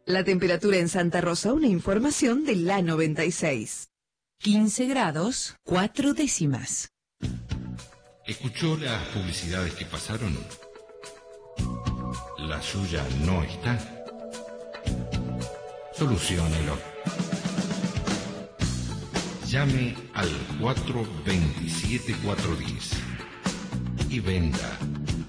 La temperatura en Santa Rosa, una información de la 96. 15 grados, 4 décimas. ¿Escuchó las publicidades que pasaron? ¿La suya no está? Soluciónelo. Llame al 427-410 y venda